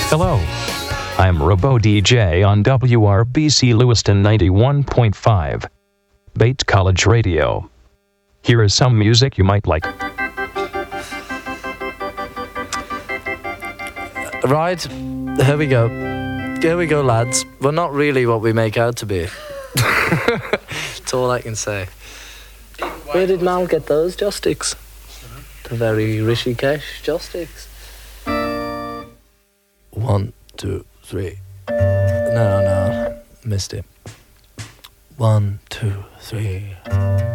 Hello, I'm Robo DJ on WRBC Lewiston 91.5, Bates College Radio. Here is some music you might like. Right, here we go. Here we go, lads. We're not really what we make out to be. That's all I can say. Where did Mal get those joysticks? The very Rishikesh joysticks. 1, 2, 3. No, missed it. 1, 2, 3.